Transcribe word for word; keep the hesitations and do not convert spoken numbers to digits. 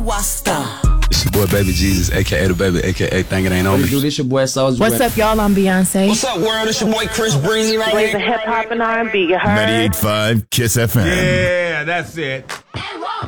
Wasta. It's your boy Baby Jesus, aka the Baby, aka Think It Ain't On Me. Do this your boy Soulja. What's up, y'all? I'm Beyonce. What's up, world? It's your boy Chris Breezy right here. Hip hop and R and B, you heard? ninety-eight point five Kiss F M. Yeah, that's it.